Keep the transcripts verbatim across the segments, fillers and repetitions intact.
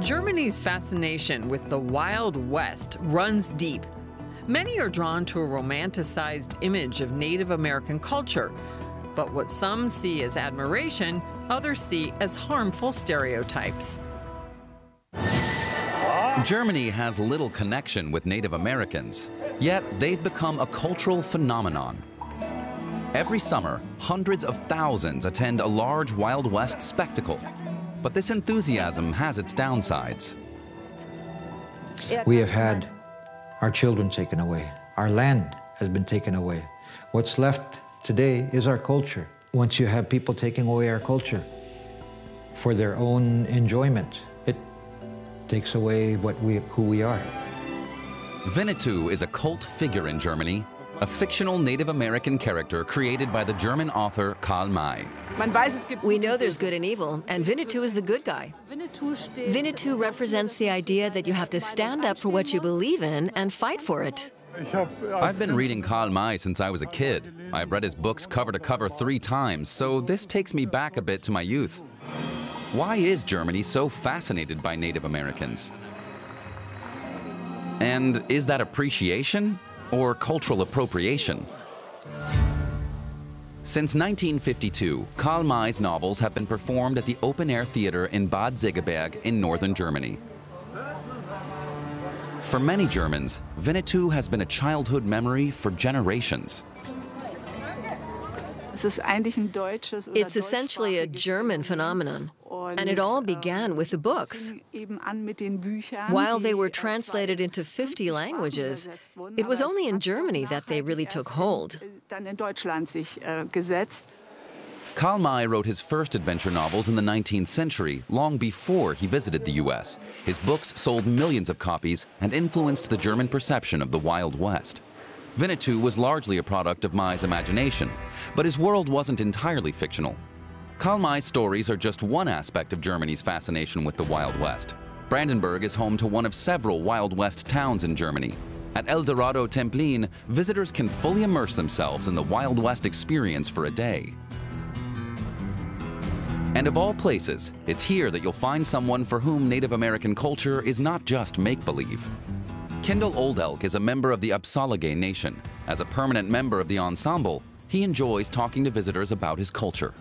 Germany's fascination with the Wild West runs deep. Many are drawn to a romanticized image of Native American culture, but what some see as admiration, others see as harmful stereotypes. Germany has little connection with Native Americans, yet they've become a cultural phenomenon. Every summer, hundreds of thousands attend a large Wild West spectacle. But this enthusiasm has its downsides. We have had our children taken away. Our land has been taken away. What's left today is our culture. Once you have people taking away our culture for their own enjoyment, it takes away what we, who we are. Winnetou is a cult figure in Germany, a fictional Native American character created by the German author Karl May. We know there's good and evil, and Winnetou is the good guy. Winnetou represents the idea that you have to stand up for what you believe in and fight for it. I've been reading Karl May since I was a kid. I've read his books cover to cover three times, so this takes me back a bit to my youth. Why is Germany so fascinated by Native Americans? And is that appreciation or cultural appropriation? Since nineteen fifty-two, Karl May's novels have been performed at the open-air theater in Bad Segeberg in northern Germany. For many Germans, Winnetou has been a childhood memory for generations. It's essentially a German phenomenon, and it all began with the books. While they were translated into fifty languages, it was only in Germany that they really took hold. Karl May wrote his first adventure novels in the nineteenth century, long before he visited the U S. His books sold millions of copies and influenced the German perception of the Wild West. Winnetou was largely a product of May's imagination, but his world wasn't entirely fictional. Karl May's stories are just one aspect of Germany's fascination with the Wild West. Brandenburg is home to one of several Wild West towns in Germany. At El Dorado Templin, visitors can fully immerse themselves in the Wild West experience for a day. And of all places, it's here that you'll find someone for whom Native American culture is not just make-believe. Kendall Oldelk is a member of the Apsáalooke Nation. As a permanent member of the ensemble, he enjoys talking to visitors about his culture.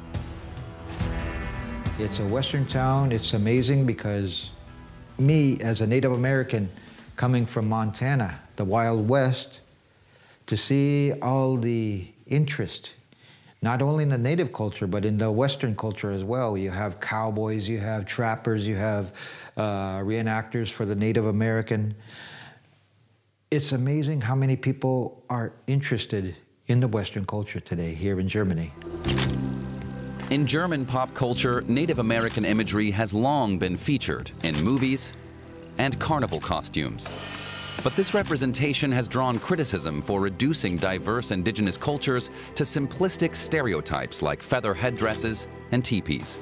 It's a Western town. It's amazing because me, as a Native American coming from Montana, the Wild West, to see all the interest, not only in the Native culture, but in the Western culture as well. You have cowboys, you have trappers, you have uh, reenactors for the Native American. It's amazing how many people are interested in the Western culture today here in Germany. In German pop culture, Native American imagery has long been featured in movies and carnival costumes. But this representation has drawn criticism for reducing diverse indigenous cultures to simplistic stereotypes like feather headdresses and teepees.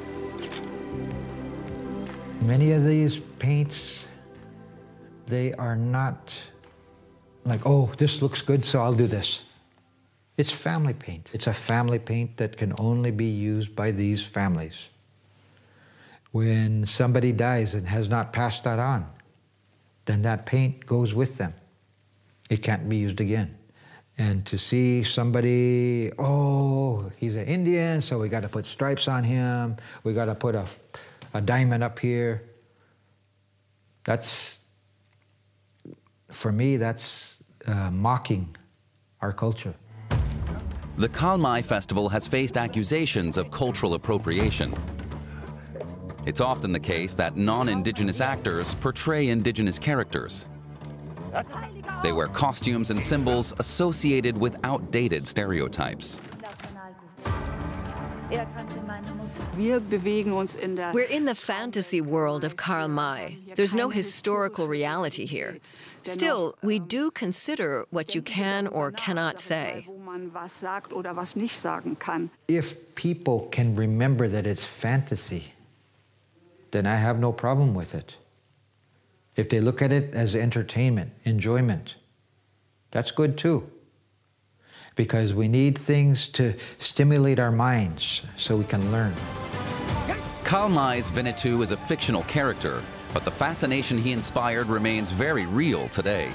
Many of these paints, they are not like, oh, this looks good, so I'll do this. It's family paint. It's a family paint that can only be used by these families. When somebody dies and has not passed that on, then that paint goes with them. It can't be used again. And to see somebody, oh, he's an Indian, so we got to put stripes on him, we got to put a, a diamond up here. That's, for me, that's uh, mocking our culture. The Karl May Festival has faced accusations of cultural appropriation. It's often the case that non-indigenous actors portray indigenous characters. They wear costumes and symbols associated with outdated stereotypes. We're in the fantasy world of Karl May. There's no historical reality here. Still, we do consider what you can or cannot say. If people can remember that it's fantasy, then I have no problem with it. If they look at it as entertainment, enjoyment, that's good too. Because we need things to stimulate our minds so we can learn. Karl May's Winnetou is a fictional character, But the fascination he inspired remains very real today.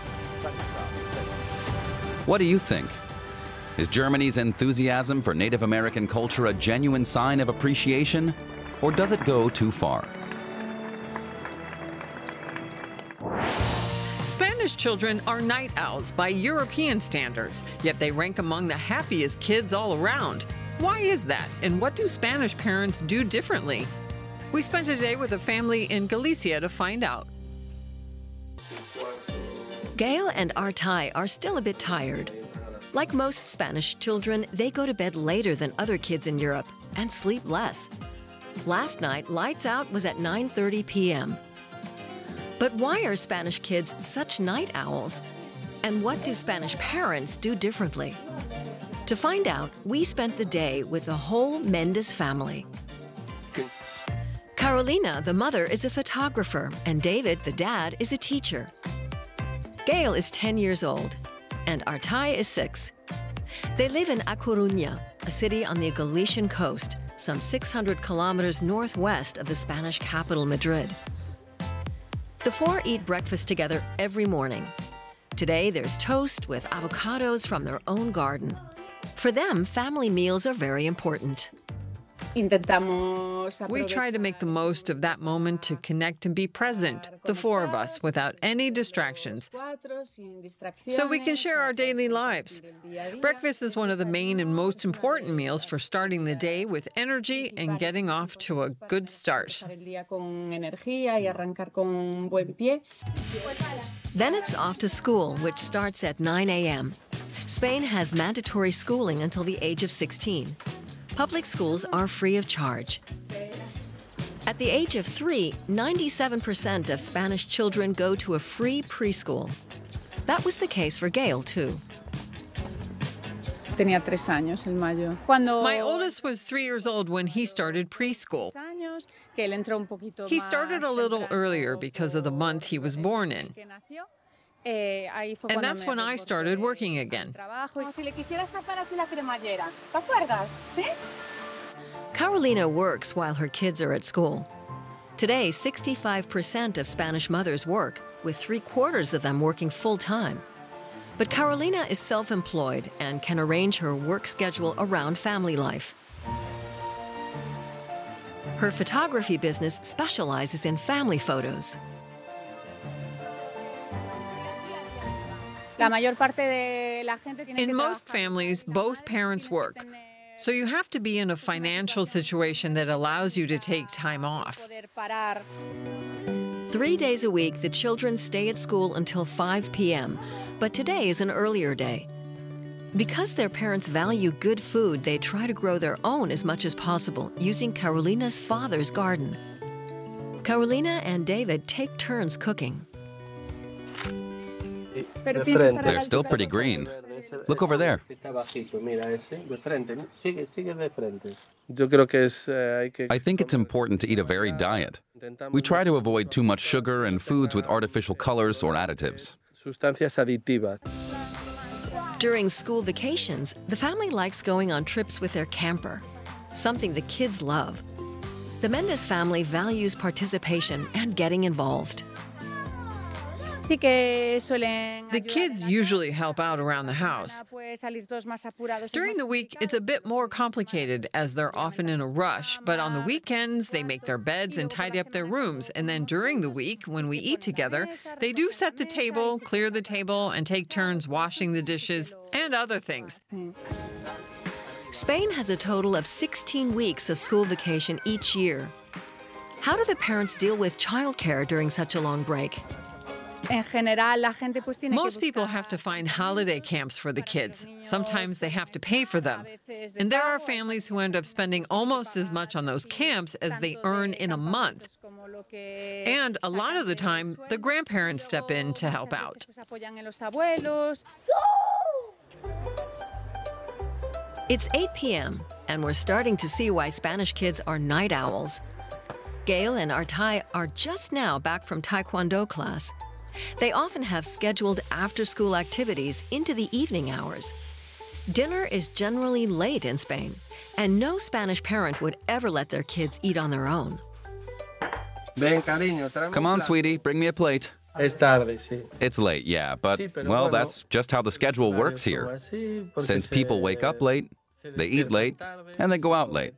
What do you think? Is Germany's enthusiasm for Native American culture a genuine sign of appreciation, or does it go too far? Spanish children are night owls by European standards, yet they rank among the happiest kids all around. Why is that, and what do Spanish parents do differently? We spent a day with a family in Galicia to find out. Gail and Artai are still a bit tired. Like most Spanish children, they go to bed later than other kids in Europe and sleep less. Last night, lights out was at nine thirty p m But why are Spanish kids such night owls? And what do Spanish parents do differently? To find out, we spent the day with the whole Mendes family. Carolina, the mother, is a photographer, and David, the dad, is a teacher. Gail is ten years old, and Artai is six. They live in A Coruña, a city on the Galician coast, some six hundred kilometers northwest of the Spanish capital, Madrid. The four eat breakfast together every morning. Today, there's toast with avocados from their own garden. For them, family meals are very important. We try to make the most of that moment to connect and be present, the four of us, without any distractions, so we can share our daily lives. Breakfast is one of the main and most important meals for starting the day with energy and getting off to a good start. Then it's off to school, which starts at nine a m Spain has mandatory schooling until the age of sixteen. Public schools are free of charge. At the age of three, ninety-seven percent of Spanish children go to a free preschool. That was the case for Gail, too. My oldest was three years old when he started preschool. He started a little earlier because of the month he was born in. And that's when I started working again. Carolina works while her kids are at school. Today, sixty-five percent of Spanish mothers work, with three-quarters of them working full-time. But Carolina is self-employed and can arrange her work schedule around family life. Her photography business specializes in family photos. In most families, both parents work, so you have to be in a financial situation that allows you to take time off. Three days a week, the children stay at school until five p m, but today is an earlier day. Because their parents value good food, they try to grow their own as much as possible, using Carolina's father's garden. Carolina and David take turns cooking. They're still pretty green. Look over there. I think it's important to eat a varied diet. We try to avoid too much sugar and foods with artificial colors or additives. During school vacations, the family likes going on trips with their camper, something the kids love. The Mendes family values participation and getting involved. The kids usually help out around the house. During the week, it's a bit more complicated as they're often in a rush, but on the weekends, they make their beds and tidy up their rooms. And then during the week, when we eat together, they do set the table, clear the table, and take turns washing the dishes and other things. Spain has a total of sixteen weeks of school vacation each year. How do the parents deal with childcare during such a long break? Most people have to find holiday camps for the kids. Sometimes they have to pay for them. And there are families who end up spending almost as much on those camps as they earn in a month. And a lot of the time, the grandparents step in to help out. It's eight p m, and we're starting to see why Spanish kids are night owls. Gail and Artai are just now back from Taekwondo class. They often have scheduled after-school activities into the evening hours. Dinner is generally late in Spain, and no Spanish parent would ever let their kids eat on their own. Come on, sweetie, bring me a plate. It's late, yeah, but, well, that's just how the schedule works here. Since people wake up late, they eat late, and they go out late.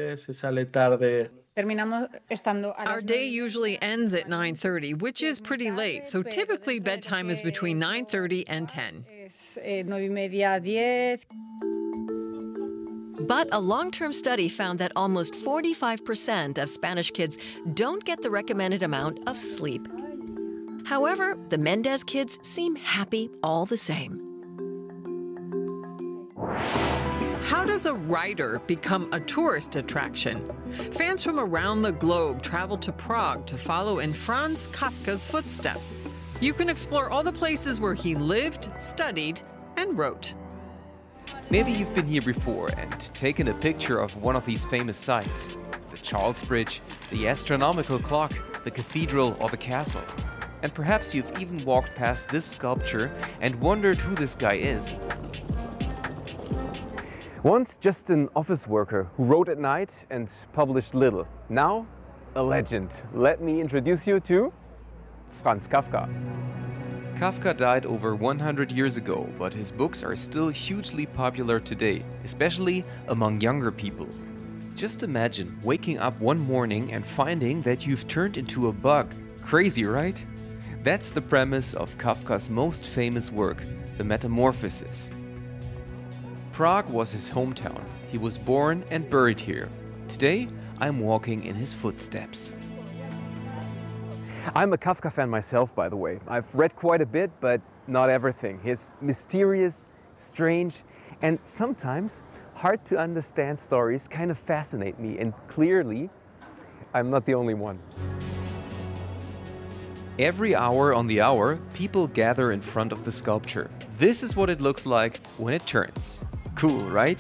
Our day usually ends at nine thirty, which is pretty late, so typically bedtime is between nine thirty and ten. But a long-term study found that almost forty-five percent of Spanish kids don't get the recommended amount of sleep. However, the Mendez kids seem happy all the same. How does a writer become a tourist attraction? Fans from around the globe travel to Prague to follow in Franz Kafka's footsteps. You can explore all the places where he lived, studied, and wrote. Maybe you've been here before and taken a picture of one of these famous sites. The Charles Bridge, the astronomical clock, the cathedral, or the castle. And perhaps you've even walked past this sculpture and wondered who this guy is. Once just an office worker who wrote at night and published little. Now, a legend. Let me introduce you to Franz Kafka. Kafka died over one hundred years ago, but his books are still hugely popular today, especially among younger people. Just imagine waking up one morning and finding that you've turned into a bug. Crazy, right? That's the premise of Kafka's most famous work, The Metamorphosis. Prague was his hometown. He was born and buried here. Today, I'm walking in his footsteps. I'm a Kafka fan myself, by the way. I've read quite a bit, but not everything. His mysterious, strange, and sometimes hard to understand stories kind of fascinate me, and clearly, I'm not the only one. Every hour on the hour, people gather in front of the sculpture. This is what it looks like when it turns. Cool, right?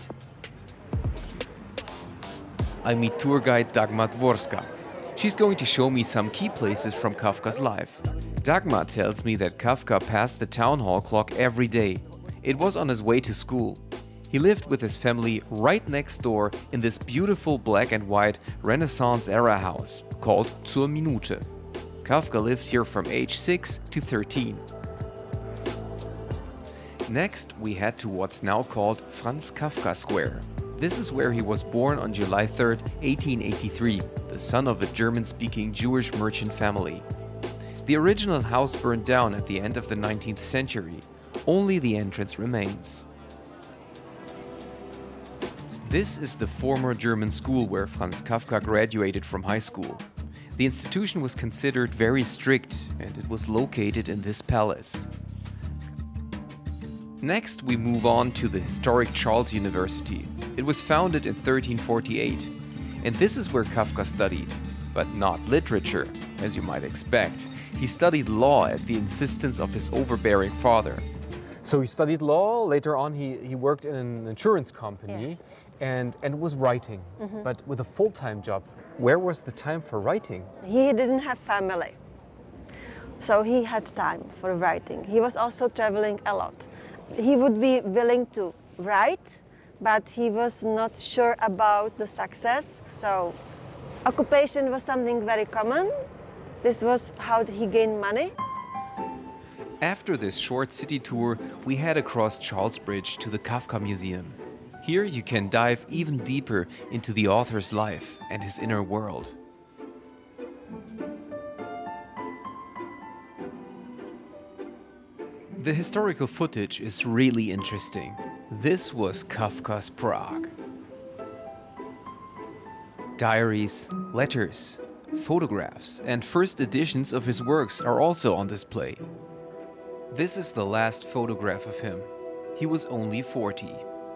I meet tour guide Dagmar Dworska. She's going to show me some key places from Kafka's life. Dagmar tells me that Kafka passed the town hall clock every day. It was on his way to school. He lived with his family right next door in this beautiful black and white Renaissance-era house called Zur Minute. Kafka lived here from age six to thirteen. Next, we head to what's now called Franz Kafka Square. This is where he was born on July third, eighteen eighty-three, the son of a German-speaking Jewish merchant family. The original house burned down at the end of the nineteenth century. Only the entrance remains. This is the former German school where Franz Kafka graduated from high school. The institution was considered very strict, and it was located in this palace. Next, we move on to the historic Charles University. It was founded in thirteen forty-eight, and this is where Kafka studied, but not literature, as you might expect. He studied law at the insistence of his overbearing father. So he studied law, later on he, he worked in an insurance company, yes. and, and was writing, mm-hmm. but with a full-time job. Where was the time for writing? He didn't have family, so he had time for writing. He was also traveling a lot. He would be willing to write, but he was not sure about the success. So occupation was something very common. This was how he gained money. After this short city tour, we head across Charles Bridge to the Kafka Museum. Here you can dive even deeper into the author's life and his inner world. The historical footage is really interesting. This was Kafka's Prague. Diaries, letters, photographs, and first editions of his works are also on display. This is the last photograph of him. He was only forty.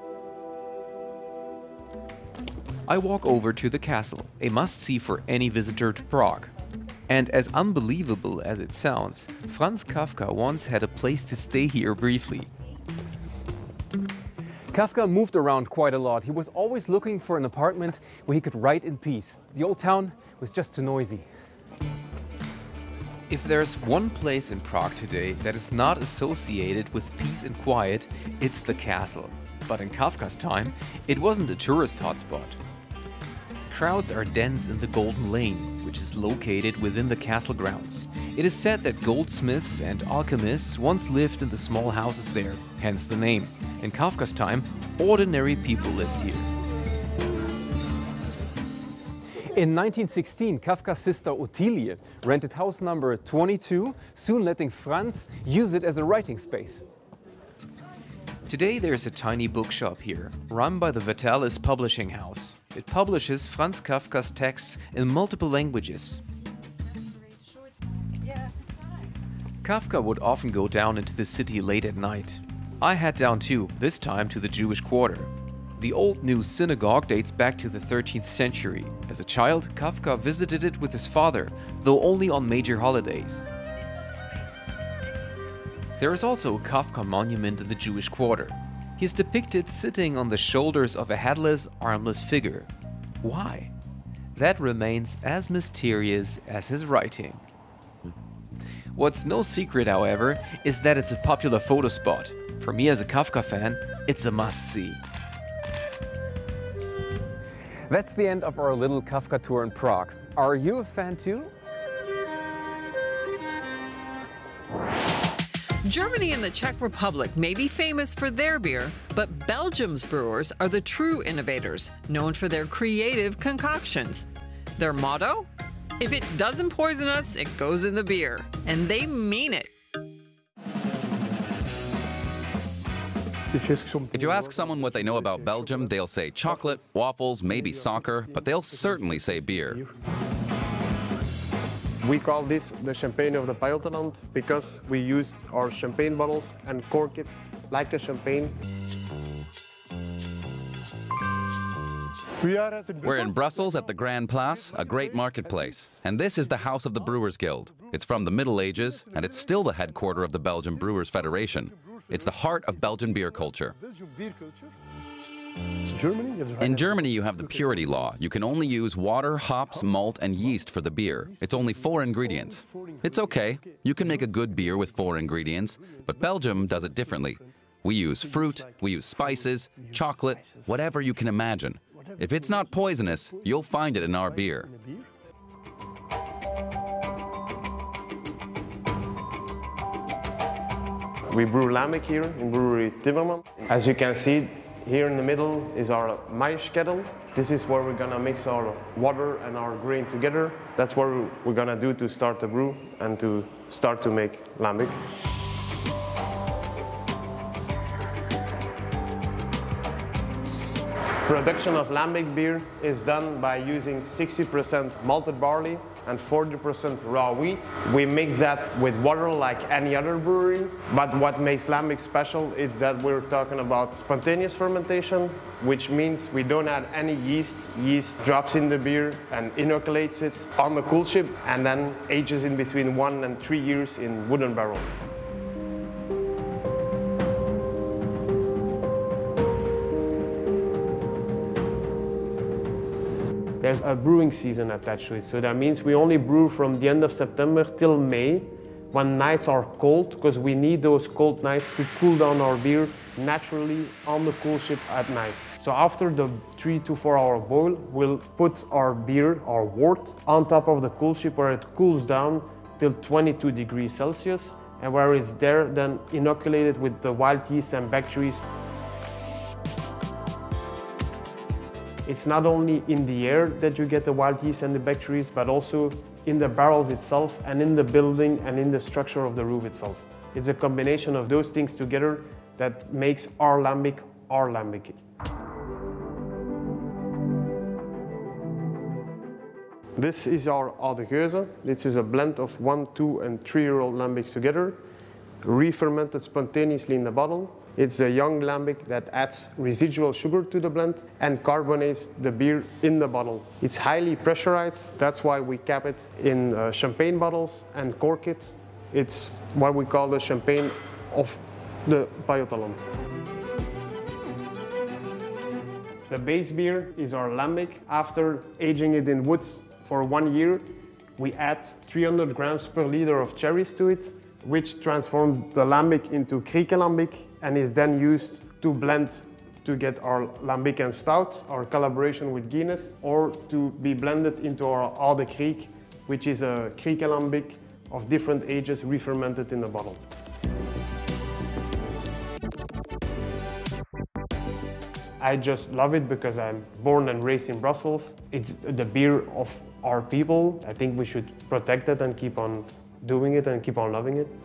I walk over to the castle, a must-see for any visitor to Prague. And as unbelievable as it sounds, Franz Kafka once had a place to stay here briefly. Kafka moved around quite a lot. He was always looking for an apartment where he could write in peace. The old town was just too noisy. If there's one place in Prague today that is not associated with peace and quiet, it's the castle. But in Kafka's time, it wasn't a tourist hotspot. Crowds are dense in the Golden Lane. which is located within the castle grounds. It is said that goldsmiths and alchemists once lived in the small houses there, hence the name. In Kafka's time, ordinary people lived here. In nineteen sixteen, Kafka's sister Ottilie rented house number twenty-two, soon letting Franz use it as a writing space. Today there's a tiny bookshop here, run by the Vitalis Publishing House. It publishes Franz Kafka's texts in multiple languages. Kafka would often go down into the city late at night. I head down too, this time to the Jewish Quarter. The Old New Synagogue dates back to the thirteenth century. As a child, Kafka visited it with his father, though only on major holidays. There is also a Kafka monument in the Jewish Quarter. He is depicted sitting on the shoulders of a headless, armless figure. Why? That remains as mysterious as his writing. What's no secret, however, is that it's a popular photo spot. For me as a Kafka fan, it's a must-see. That's the end of our little Kafka tour in Prague. Are you a fan too? Germany and the Czech Republic may be famous for their beer, but Belgium's brewers are the true innovators, known for their creative concoctions. Their motto? If it doesn't poison us, it goes in the beer. And they mean it. If you ask someone what they know about Belgium, they'll say chocolate, waffles, maybe soccer, but they'll certainly say beer. We call this the champagne of the Buitenland because we use our champagne bottles and cork it like a champagne. We're in Brussels at the Grand Place, a great marketplace. And this is the House of the Brewers Guild. It's from the Middle Ages, and it's still the headquarters of the Belgian Brewers Federation. It's the heart of Belgian beer culture. In Germany, you have the purity law. You can only use water, hops, malt, and yeast for the beer. It's only four ingredients. It's okay. You can make a good beer with four ingredients, but Belgium does it differently. We use fruit, we use spices, chocolate, whatever you can imagine. If it's not poisonous, you'll find it in our beer. We brew lambic here in Brewery Timmerman. As you can see, here in the middle is our mash kettle. This is where we're gonna mix our water and our grain together. That's what we're gonna do to start the brew and to start to make lambic. Production of lambic beer is done by using sixty percent malted barley and forty percent raw wheat. We mix that with water like any other brewery, but what makes lambic special is that we're talking about spontaneous fermentation, which means we don't add any yeast. Yeast drops in the beer and inoculates it on the coolship and then ages in between one and three years in wooden barrels. There's a brewing season attached to it, so that means we only brew from the end of September till May, when nights are cold, because we need those cold nights to cool down our beer naturally on the coolship at night. So after the three to four hour boil, we'll put our beer, our wort, on top of the coolship where it cools down till twenty-two degrees Celsius, and where it's there then inoculated with the wild yeast and bacteria. It's not only in the air that you get the wild yeast and the bacteria, but also in the barrels itself and in the building and in the structure of the roof itself. It's a combination of those things together that makes our lambic our lambic. This is our Oude Geuze. This is a blend of one, two, and three-year-old lambics together, re-fermented spontaneously in the bottle. It's a young lambic that adds residual sugar to the blend and carbonates the beer in the bottle. It's highly pressurized, that's why we cap it in uh, champagne bottles and cork it. It's what we call the champagne of the Buitenland. The base beer is our lambic. After aging it in wood for one year, we add three hundred grams per liter of cherries to it, which transforms the lambic into krieke lambic and is then used to blend to get our lambic and stout, our collaboration with Guinness, or to be blended into our Oude Kriek, which is a Kriek Alambic of different ages re-fermented in a bottle. I just love it because I'm born and raised in Brussels. It's the beer of our people. I think we should protect it and keep on doing it and keep on loving it.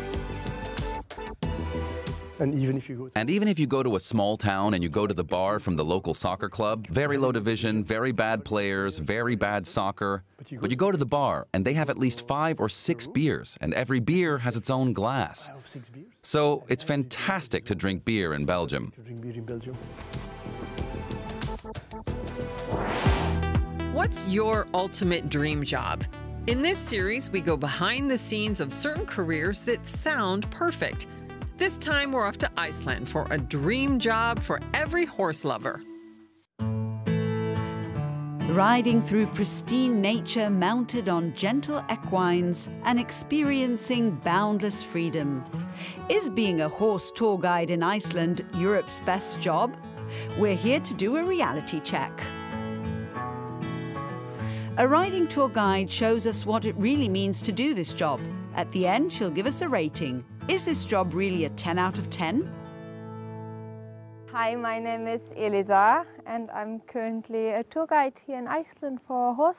And even if you go to And even if you go to a small town and you go to the bar from the local soccer club, very low division, very bad players, very bad soccer, but you go to the bar and they have at least five or six beers, and every beer has its own glass. So it's fantastic to drink beer in Belgium. to drink beer in Belgium. What's your ultimate dream job? In this series, we go behind the scenes of certain careers that sound perfect. This time, we're off to Iceland for a dream job for every horse lover. Riding through pristine nature mounted on gentle equines and experiencing boundless freedom. Is being a horse tour guide in Iceland Europe's best job? We're here to do a reality check. A riding tour guide shows us what it really means to do this job. At the end, she'll give us a rating. Is this job really a ten out of ten? Hi, my name is Elisa and I'm currently a tour guide here in Iceland for horse